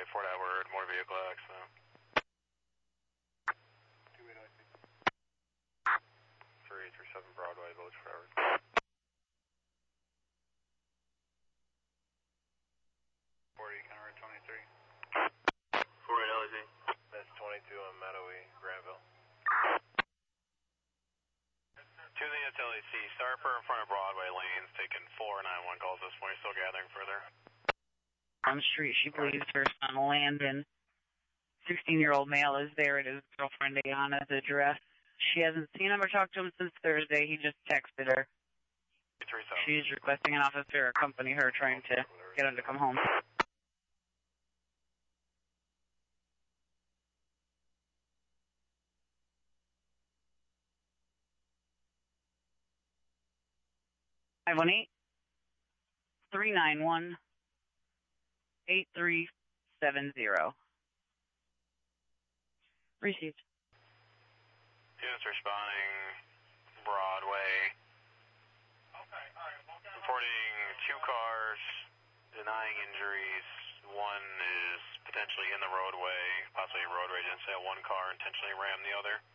Fort Edward, motor vehicle accident. 3837 Broadway, Village Fort Edward. 40, County Road 23. 48 LZ. That's 22 on Meadowy, Granville. 2 units LEC, Starper in front of Broadway lanes, taking 491 calls this point, still gathering further. On the street, she believes her son Landon, 16-year-old male, is there at his girlfriend Ayana's address. She hasn't seen him or talked to him since Thursday. He just texted her. She's requesting an officer accompany her, trying to get him to come home. Five 391-8370. Received. Units responding Broadway. Reporting 2 cars, denying injuries. 1 is potentially in the roadway, possibly a road rage incident. 1 car intentionally rammed the other.